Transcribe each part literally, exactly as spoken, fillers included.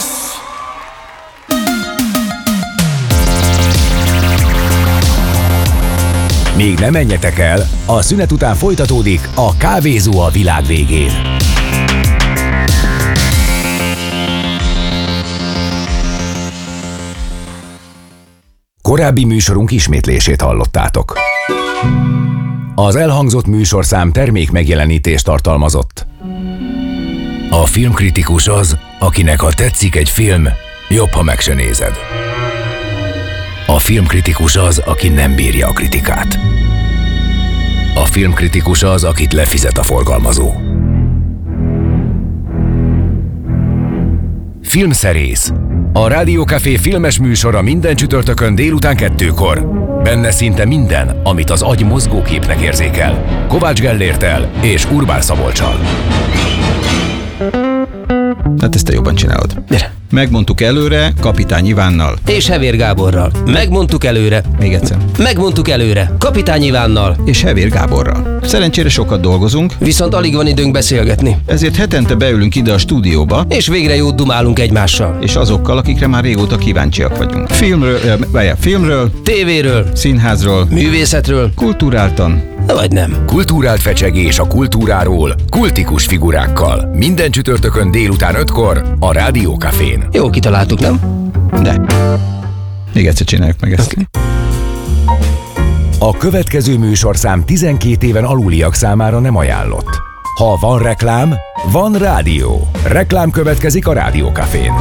Még nem menjetek el, a szünet után folytatódik a Kávézó a világ végén. Korábbi műsorunk ismétlését hallottátok. Az elhangzott műsorszám termék megjelenítést tartalmazott. A filmkritikus az, akinek ha tetszik egy film, jobb, ha meg se nézed. A filmkritikus az, aki nem bírja a kritikát. A filmkritikus az, akit lefizet a forgalmazó. Filmszerész. A Rádiókafé filmes műsora minden csütörtökön délután kettőkor. Benne szinte minden, amit az agy mozgóképnek érzékel. Kovács Gellérttel és Urbán Szabolccsal. Hát ezt te jobban csinálod. Gyere. Megmondtuk előre Kapitány Ivánnal. És Hevér Gáborral. Megmondtuk előre. Még egyszer. Megmondtuk előre. Kapitány Ivánnal. És Hevér Gáborral. Szerencsére sokat dolgozunk. Viszont alig van időnk beszélgetni. Ezért hetente beülünk ide a stúdióba. És végre jót dumálunk egymással. És azokkal, akikre már régóta kíváncsiak vagyunk. Filmről, eh, filmről, tévéről, színházról, művészetről, kulturáltan, vagy nem. Kultúrált fecsegés a kultúráról, kultikus figurákkal. Minden csütörtökön délután ötkor a Rádiókafén. Jó kitaláltuk, nem? De. Még egyszer csináljuk meg ezt. Okay. A következő műsorszám tizenkét éven aluliak számára nem ajánlott. Ha van reklám, van rádió. Reklám következik a Rádiókafén.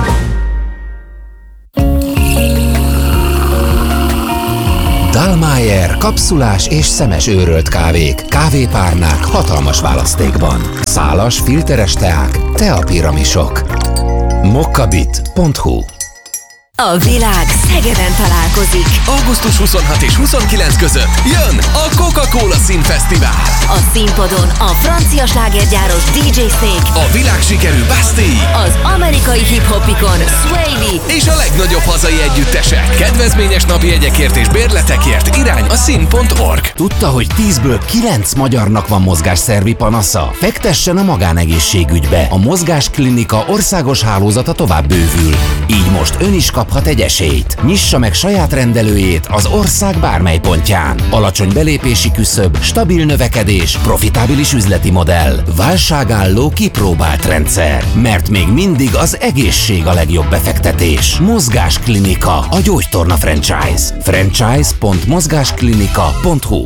Dallmayr kapszulás és szemes őrölt kávék, kávépárnák hatalmas választékban. Szálas, filteres teák, teapiramisok. mokkabit pont hu. A világ Szegeden találkozik. augusztus huszonhatodika és huszonkilencedike között jön a Coca-Cola Színfesztivál. A színpadon a francia slágergyáros dé dzsé Snake, A világsikerű Bastille, az amerikai hip-hopikon Sway Lee és a legnagyobb hazai együttesek. Kedvezményes napi jegyekért és bérletekért irány a szín pont org. Tudta, hogy tízből kilenc magyarnak van mozgásszervi panasza? Fektessen a magánegészségügybe. A Mozgásklinika országos hálózata tovább bővül. Így most ön is kaphat egy esélyt. Nyissa meg saját rendelőjét az ország bármely pontján. Alacsony belépési küszöb, stabil növekedés, profitábilis üzleti modell, válságálló kipróbált rendszer. Mert még mindig az egészség a legjobb befektetés. Mozgásklinika, a gyógytorna franchise. franchise pont mozgásklinika pont hu.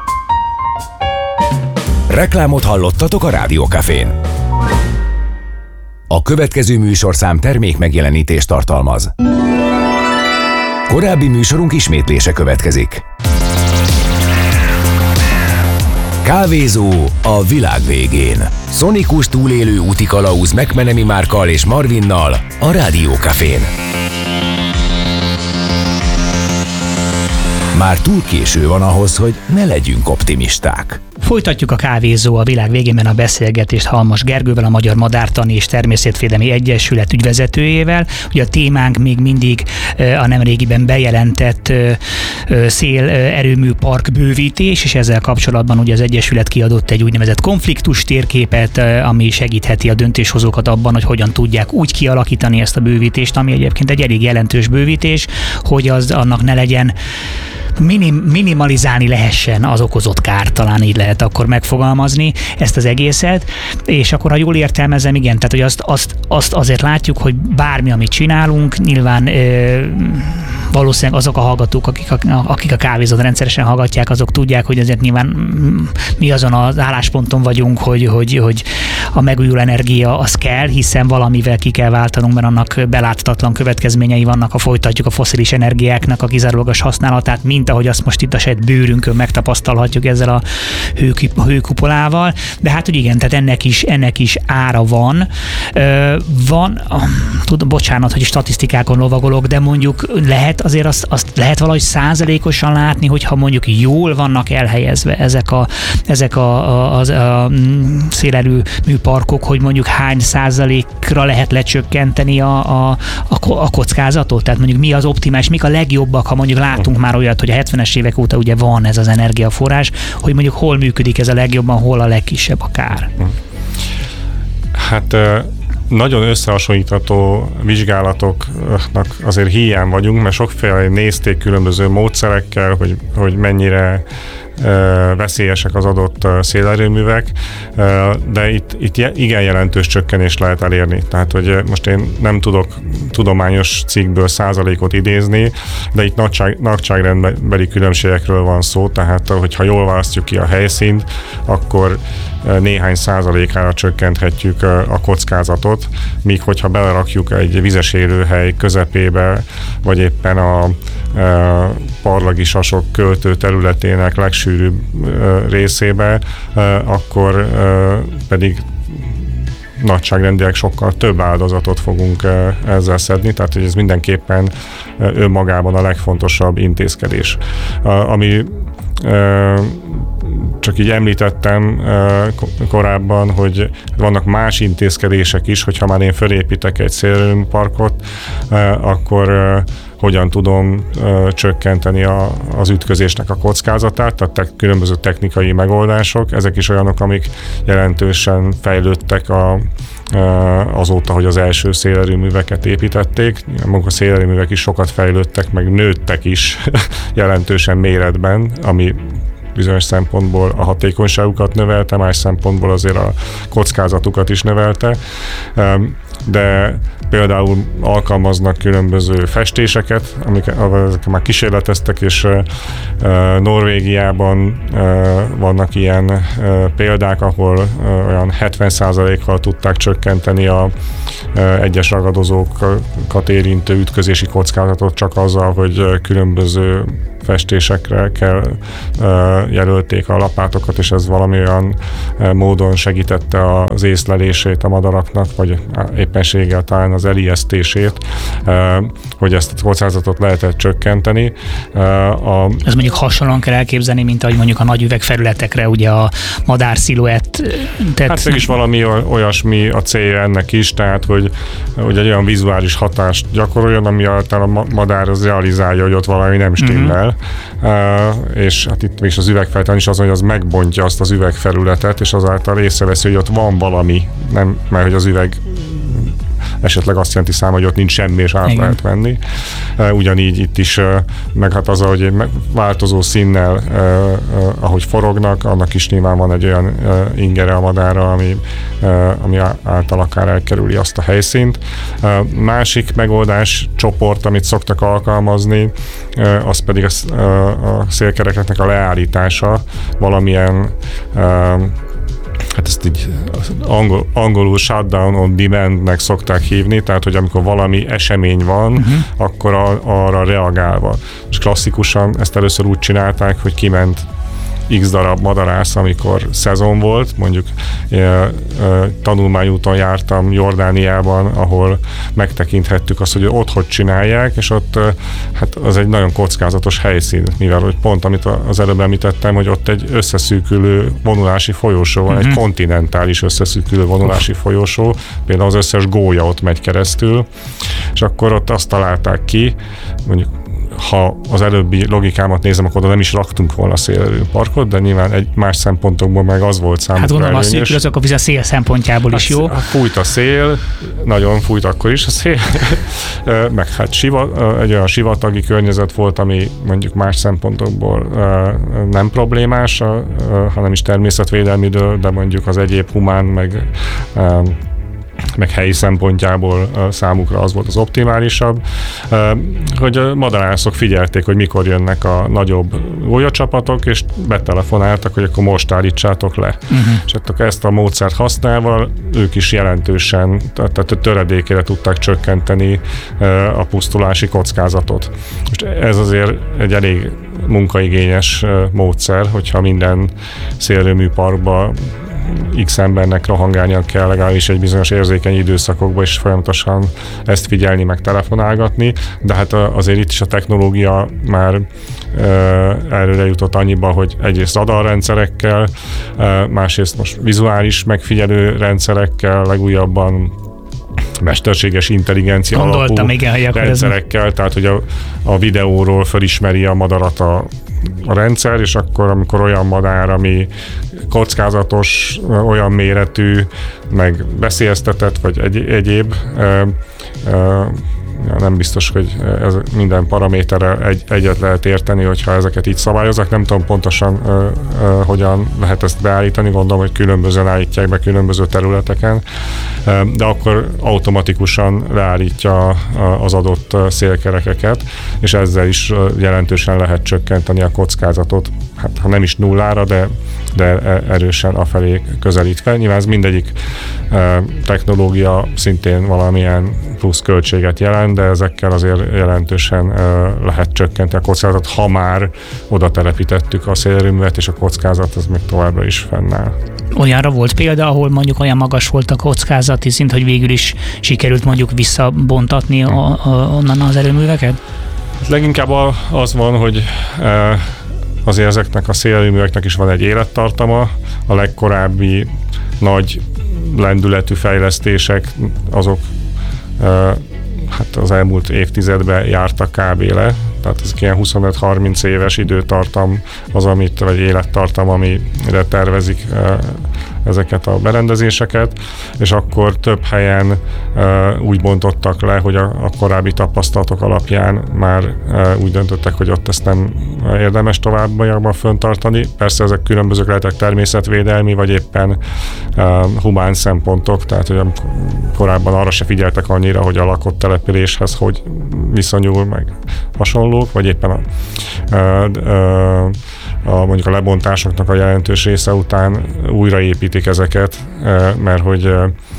Reklámot hallottatok a Rádiókafén. A következő műsorszám termék megjelenítést tartalmaz. Korábbi műsorunk ismétlése következik. Kávézó a világ végén. Szonikus túlélő útikalauz McMenemy Márkkal és Marvinnal a Rádiókafén. Már túl késő van ahhoz, hogy ne legyünk optimisták. Folytatjuk a Kávézó a világ végében a beszélgetést Halmos Gergővel, a Magyar Madártani és Természetvédelmi Egyesület ügyvezetőjével. Ugye a témánk még mindig a nemrégiben bejelentett szélerőműpark bővítés, és ezzel kapcsolatban ugye az Egyesület kiadott egy úgynevezett konfliktus térképet, ami segítheti a döntéshozókat abban, hogy hogyan tudják úgy kialakítani ezt a bővítést, ami egyébként egy elég jelentős bővítés, hogy az annak ne legyen Minim, minimalizálni lehessen az okozott kárt, talán így lehet akkor megfogalmazni ezt az egészet, és akkor, ha jól értelmezem, igen, tehát hogy azt, azt, azt azért látjuk, hogy bármi, amit csinálunk, nyilván ö, valószínűleg azok a hallgatók, akik a, akik a Kávézót rendszeresen hallgatják, azok tudják, hogy azért nyilván mi azon az állásponton vagyunk, hogy, hogy, hogy a megújuló energia az kell, hiszen valamivel ki kell váltanunk, mert annak beláthatatlan következményei vannak, ha folytatjuk a fosszilis energiáknak a kizárólagos használatát, mint ahogy azt most itt a saját bőrünkön megtapasztalhatjuk ezzel a hőkupolával. De hát, hogy igen, tehát ennek is, ennek is ára van. Van, tudom, bocsánat, hogy statisztikákon lovagolok, de mondjuk lehet azért azt, azt lehet valahogy százalékosan látni, hogyha mondjuk jól vannak elhelyezve ezek a, ezek a, a, a, a szélerőműparkok, hogy mondjuk hány százalékra lehet lecsökkenteni a, a, a kockázatot? Tehát mondjuk mi az optimális, mik a legjobbak, ha mondjuk látunk már olyat, hogy a hetvenes évek óta ugye van ez az energiaforrás, hogy mondjuk hol működik ez a legjobban, hol a legkisebb a kár? Hát nagyon összehasonlítható vizsgálatoknak azért hiány vagyunk, mert sokféle nézték különböző módszerekkel, hogy, hogy mennyire veszélyesek az adott szélerőművek, de itt, itt igen jelentős csökkenést lehet elérni. Tehát, hogy most én nem tudok tudományos cikkből százalékot idézni, de itt nagyság, nagyságrendbeli különbségekről van szó, tehát hogyha jól választjuk ki a helyszínt, akkor néhány százalékára csökkenthetjük a kockázatot, míg hogyha belerakjuk egy vizes élőhely közepébe, vagy éppen a parlagi sasok költő területének legsűrűbb részébe, akkor pedig nagyságrendileg sokkal több áldozatot fogunk ezzel szedni, tehát hogy ez mindenképpen önmagában a legfontosabb intézkedés. Ami csak így említettem korábban, hogy vannak más intézkedések is, hogyha már én fölépítek egy szélerőműparkot, akkor hogyan tudom csökkenteni a, az ütközésnek a kockázatát, tehát te, különböző technikai megoldások, ezek is olyanok, amik jelentősen fejlődtek a, azóta, hogy az első szélerőműveket építették. A szélerőművek is sokat fejlődtek, meg nőttek is jelentősen méretben, ami bizonyos szempontból a hatékonyságukat növelte, más szempontból azért a kockázatukat is növelte. De például alkalmaznak különböző festéseket, amiket már kísérleteztek, és uh, Norvégiában uh, vannak ilyen uh, példák, ahol uh, olyan hetven százalékkal tudták csökkenteni a uh, egyes ragadozókat érintő ütközési kockázatot csak azzal, hogy uh, különböző festésekre kell uh, jelölték a lapátokat, és ez valami olyan uh, módon segítette az észlelését a madaraknak, vagy éppenséggel talán az elijesztését, uh, hogy ezt a kockázatot lehetett csökkenteni. Uh, a... Ez mondjuk hasonlóan kell elképzelni, mint ahogy mondjuk a nagy üvegfelületekre ugye a madár sziluett. Tehát... Hát mégis valami olyasmi a célja ennek is, tehát hogy, hogy egy olyan vizuális hatást gyakoroljon, ami által a madár az realizálja, hogy ott valami nem stimmel. Mm-hmm. Uh, és hát itt is az üvegfelületen is az, hogy az megbontja azt az üvegfelületet, és azáltal észreveszi, hogy ott van valami, nem, mert hogy az üveg esetleg azt jelenti száma, hogy ott nincs semmi, és át Igen. lehet venni. Uh, ugyanígy itt is, uh, meg hát az, hogy változó színnel, uh, uh, ahogy forognak, annak is nyilván van egy olyan uh, ingere a madárra, ami, uh, ami által akár elkerüli azt a helyszínt. Uh, másik megoldás csoport, amit szoktak alkalmazni, uh, az pedig a, uh, a szélkerekeknek a leállítása valamilyen uh, hát ezt így angol, angolul shutdown on demand-nek szokták hívni, tehát hogy amikor valami esemény van, uh-huh. akkor a, arra reagálva. És klasszikusan ezt először úgy csinálták, hogy kiment x darab madarász, amikor szezon volt, mondjuk e, e, tanulmányúton jártam Jordániában, ahol megtekinthettük azt, hogy ott hogy csinálják, és ott e, hát az egy nagyon kockázatos helyszín, mivel hogy pont, amit az előbb említettem, hogy ott egy összeszűkülő vonulási folyosó van, uh-huh. egy kontinentális összeszűkülő vonulási folyosó, például az összes gólya ott megy keresztül, és akkor ott azt találták ki, mondjuk ha az előbbi logikámat nézem, akkor oda nem is raktunk volna szélerőműparkot, de nyilván egy más szempontokból meg az volt számukra Hát gondolom azt, hogy azok a szél szempontjából is hát, jó. Fújt a szél, nagyon fújt akkor is a szél, meg hát siva, egy olyan sivatagi környezet volt, ami mondjuk más szempontokból nem problémás, hanem is természetvédelmidől, de mondjuk az egyéb humán, meg meg helyi szempontjából számukra az volt az optimálisabb, hogy a madarászok figyelték, hogy mikor jönnek a nagyobb gólyacsapatok, és betelefonáltak, hogy akkor most állítsátok le. Uh-huh. És akkor ezt a módszert használva ők is jelentősen, tehát a töredékére tudták csökkenteni a pusztulási kockázatot. Most ez azért egy elég munkaigényes módszer, hogyha minden szélerőműparkba X embernek rohangálnia kell legalábbis egy bizonyos érzékeny időszakokban, és folyamatosan ezt figyelni, meg telefonálgatni, de hát azért itt is a technológia már előre jutott annyiba, hogy egyrészt radarrendszerekkel, másrészt most vizuális megfigyelő rendszerekkel, legújabban mesterséges intelligencia Gondoltam, alapú igen, rendszerekkel, tehát hogy a, a videóról felismeri a madarat a, a rendszer, és akkor amikor olyan madár, ami kockázatos, olyan méretű, meg veszélyeztetett, vagy egy, egyéb, ö, ö, nem biztos, hogy ez minden paraméterrel egy, egyet lehet érteni, hogyha ezeket így szabályozzák. Nem tudom pontosan ö, ö, hogyan lehet ezt beállítani, gondolom, hogy különbözően állítják be különböző területeken, ö, de akkor automatikusan leállítja az adott szélkerekeket, és ezzel is jelentősen lehet csökkenteni a kockázatot. Hát, ha nem is nullára, de, de erősen afelé közelítve. Nyilván ez mindegyik ö, technológia szintén valamilyen plusz költséget jelent, de ezekkel azért jelentősen ö, lehet csökkenteni a kockázatot, ha már oda telepítettük a szélerőművet, és a kockázat az még továbbra is fennáll. Olyanra volt példa, ahol mondjuk olyan magas volt a kockázati szint, hogy végül is sikerült mondjuk visszabontatni a, a, onnan az erőműveket? Leginkább az van, hogy ö, azért ezeknek a szélerőműveknek is van egy élettartama. A legkorábbi nagy lendületű fejlesztések azok uh, hát az elmúlt évtizedben jártak kb. Le. Tehát ez ilyen huszonöt-harminc éves időtartam az, amit, vagy élettartam, amire tervezik uh, ezeket a berendezéseket, és akkor több helyen uh, úgy bontottak le, hogy a, a korábbi tapasztalatok alapján már uh, úgy döntöttek, hogy ott ezt nem érdemes továbbiakban föntartani. Persze ezek különbözők lehetek természetvédelmi, vagy éppen uh, humán szempontok, tehát hogy korábban arra se figyeltek annyira, hogy a lakott településhez hogy viszonyul, meg hasonlók, vagy éppen a, uh, uh, a, mondjuk a lebontásoknak a jelentős része után újraépítik ezeket, mert hogy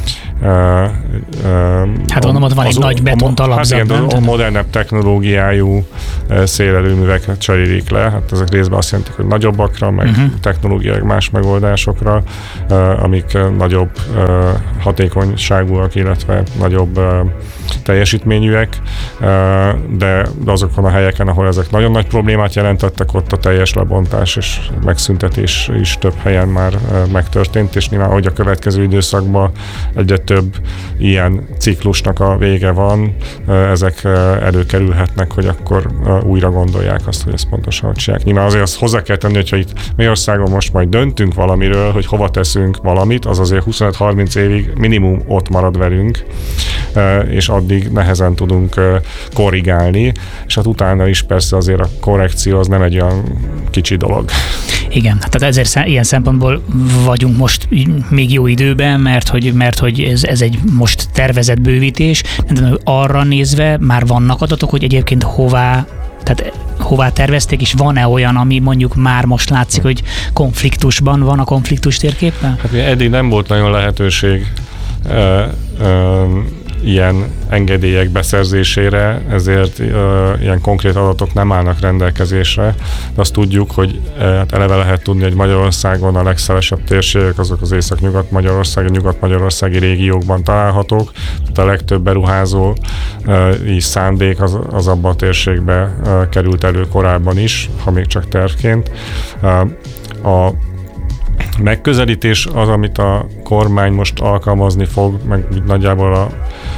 hát mondom, ott van egy nagy betont alapzat. Hát igen, a modernebb technológiájú szélerőműveket cserélik le, hát ezek részben azt jelentik, hogy nagyobbakra, meg uh-huh. technológiai más megoldásokra, amik nagyobb hatékonyságúak, illetve nagyobb teljesítményűek, de azokon a helyeken, ahol ezek nagyon nagy problémát jelentettek, ott a teljes lebontás és megszüntetés is több helyen már megtörtént, és nyilván, hogy a következő időszakban egyre több ilyen ciklusnak a vége van, ezek előkerülhetnek, hogy akkor újra gondolják azt, hogy ezt pontosan csinálják. Nyilván azért azt hozzá kell tenni, hogyha itt Magyarországon most majd döntünk valamiről, hogy hova teszünk valamit, az azért huszonöt-harminc évig minimum ott marad velünk, és addig nehezen tudunk korrigálni, és hát utána is persze azért a korrekció az nem egy olyan kicsi dolog. Igen, tehát ezért ilyen szempontból vagyunk most még jó időben, mert hogy, mert hogy ez, ez egy most tervezett bővítés, de arra nézve már vannak adatok, hogy egyébként hová, tehát hová tervezték, és van-e olyan, ami mondjuk már most látszik, hogy konfliktusban van a konfliktus térképen? Hát eddig nem volt nagyon lehetőség ö, ö, ilyen engedélyek beszerzésére, ezért uh, ilyen konkrét adatok nem állnak rendelkezésre. De azt tudjuk, hogy uh, hát eleve lehet tudni, hogy Magyarországon a legszélesebb térségek azok az észak-nyugat-magyarországi, nyugat-magyarországi régiókban találhatók. Tehát a legtöbb beruházó uh, így szándék az, az abban a térségbe uh, került elő korábban is, ha még csak tervként. Uh, a megközelítés az, amit a kormány most alkalmazni fog, meg nagyjából a,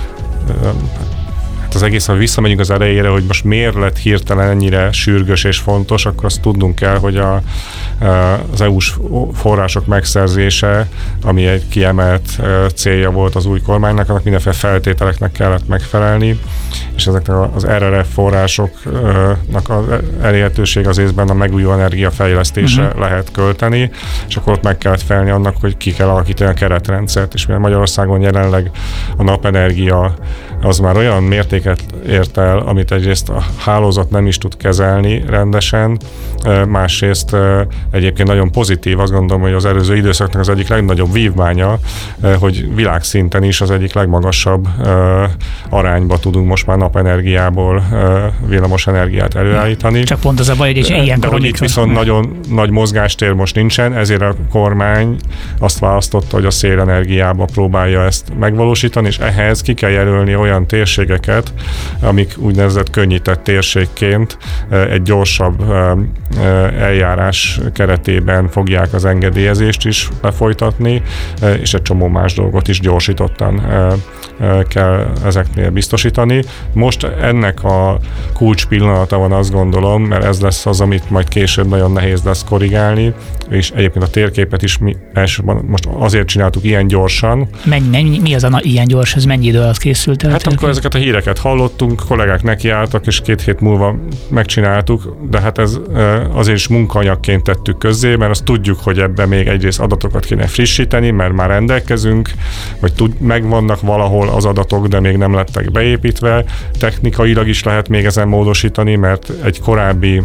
hát az egész, ha visszamegyünk az elejére, hogy most miért lett hirtelen ennyire sürgős és fontos, akkor azt tudnunk kell, hogy a, az é u-s források megszerzése, ami egy kiemelt célja volt az új kormánynak, annak mindenféle feltételeknek kellett megfelelni, és ezeknek az er er ef forrásoknak az elérhetőség az részben a megújuló energia fejlesztése uh-huh. lehet költeni, és akkor ott meg kellett felelni annak, hogy ki kell alakítani a keretrendszert, és mivel Magyarországon jelenleg a napenergia az már olyan mértéket ért el, amit egyrészt a hálózat nem is tud kezelni rendesen, másrészt egyébként nagyon pozitív, azt gondolom, hogy az előző időszaknak az egyik legnagyobb vívmánya, hogy világszinten is az egyik legmagasabb arányba tudunk most már napenergiából villamos energiát előállítani. Csak pont az a baj, hogy ilyenkor, de hogy itt viszont nagyon nagy mozgástér most nincsen, ezért a kormány azt választotta, hogy a szélenergiába próbálja ezt megvalósítani, és ehhez ki kell jelölni olyan térségeket, amik úgynevezett könnyített térségként egy gyorsabb eljárás keretében fogják az engedélyezést is lefolytatni, és egy csomó más dolgot is gyorsítottan kell ezeknél biztosítani. Most ennek a kulcs pillanata van, azt gondolom, mert ez lesz az, amit majd később nagyon nehéz lesz korrigálni, és egyébként a térképet is mi elsősorban most azért csináltuk ilyen gyorsan. Mennyi, mennyi, mi az a ilyen gyors, ez mennyi idő alatt készült el? Hát amikor ezeket a híreket hallottunk, kollégák nekiálltak, és két hét múlva megcsináltuk, de hát ez azért is munkaanyagként tettük közzé, mert azt tudjuk, hogy ebben még egyrészt adatokat kéne frissíteni, mert már rendelkezünk, vagy tud, megvannak valahol az adatok, de még nem lettek beépítve. Technikailag is lehet még ezen módosítani, mert egy korábbi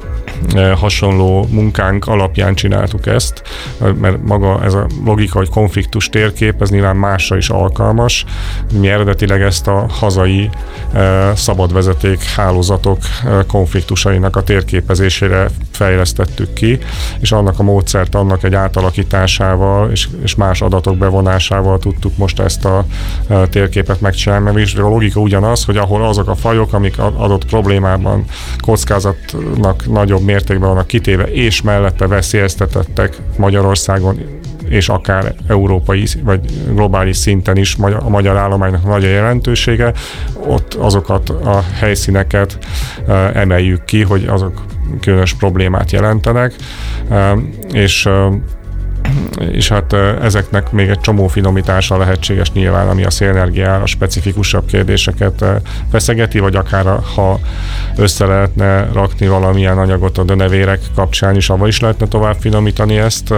hasonló munkánk alapján csináltuk ezt, mert maga ez a logika, hogy konfliktus térkép, ez nyilván másra is alkalmas. Mi eredetileg ezt a hazai szabadvezeték hálózatok konfliktusainak a térképezésére fejlesztettük ki, és annak a módszert, annak egy átalakításával és, és más adatok bevonásával tudtuk most ezt a térképet megcsinálni, mert a logika ugyanaz, hogy ahol azok a fajok, amik adott problémában kockázatnak nagyobb mértékben vannak kitéve, és mellette veszélyeztetettek Magyarországon, és akár európai vagy globális szinten is a magyar állománynak nagy a jelentősége, ott azokat a helyszíneket emeljük ki, hogy azok különös problémát jelentenek, és és hát ezeknek még egy csomó finomítása lehetséges nyilván, ami a szélenergiára specifikusabb kérdéseket feszegeti, vagy akár ha össze lehetne rakni valamilyen anyagot a dönevérek kapcsán is, avval is lehetne tovább finomítani ezt.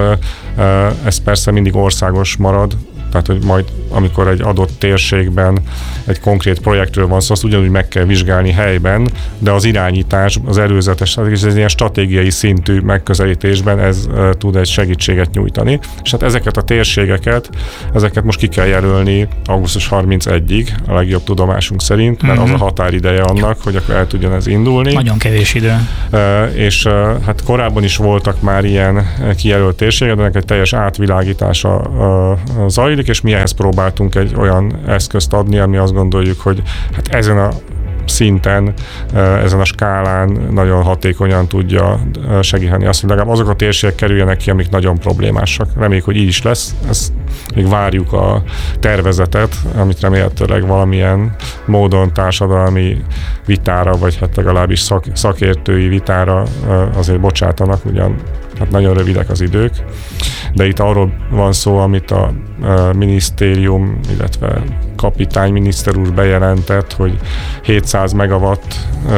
Ez persze mindig országos marad, tehát, hogy majd amikor egy adott térségben egy konkrét projektről van szó, azt ugyanúgy meg kell vizsgálni helyben, de az irányítás, az előzetes, és ez ilyen stratégiai szintű megközelítésben ez uh, tud egy segítséget nyújtani. És hát ezeket a térségeket, ezeket most ki kell jelölni augusztus harmincegyedikéig, a legjobb tudomásunk szerint, mert mm-hmm. az a határideje annak, hogy akkor el tudjon ez indulni. Nagyon kevés idő. Uh, és uh, hát korábban is voltak már ilyen kijelölt térségek, de ennek egy teljes átvilágítása uh, zajlik, és mi ehhez próbáltunk egy olyan eszközt adni, ami azt gondoljuk, hogy hát ezen a szinten, ezen a skálán nagyon hatékonyan tudja segíteni azt, hogy legalább azok a térségek kerüljenek ki, amik nagyon problémásak. Reméljük, hogy így is lesz. Ezt még várjuk a tervezetet, amit remélhetőleg valamilyen módon társadalmi vitára, vagy hát legalábbis szak, szakértői vitára azért bocsátanak, ugyan hát nagyon rövidek az idők. De itt arról van szó, amit a minisztérium, illetve kapitányminiszter úr bejelentett, hogy hétszáz megawatt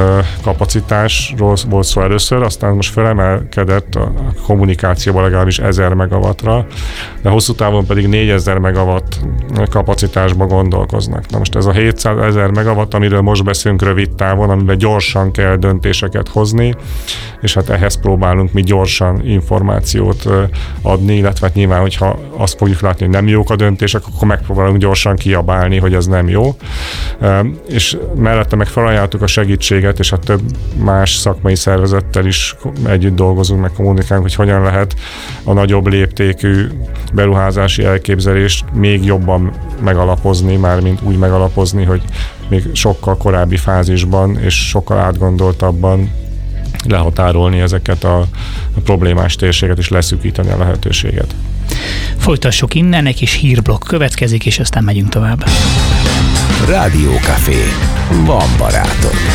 kapacitásról volt szó először, aztán most felemelkedett a kommunikációban legalábbis ezer megawattra, de hosszú távon pedig négyezer megawatt kapacitásba gondolkoznak. Na most ez a hétszázezer megawatt, amiről most beszélünk rövid távon, amiben gyorsan kell döntéseket hozni, és hát ehhez próbálunk mi gyorsan információt adni, illetve hát nyilván, hogyha azt fogjuk látni, hogy nem jók a döntések, akkor megpróbálunk gyorsan kiabálni, hogy ez nem jó. És mellette meg felajánlottuk a segítséget, és a több más szakmai szervezettel is együtt dolgozunk, meg kommunikálunk, hogy hogyan lehet a nagyobb léptékű beruházási elképzelést még jobban megalapozni, mármint úgy megalapozni, hogy még sokkal korábbi fázisban és sokkal átgondoltabban lehatárolni ezeket a, a problémás térséget és leszűkíteni a lehetőséget. Folytassuk innen, egy kis hírblokk következik, és aztán megyünk tovább. Rádiókafé. Van barátom.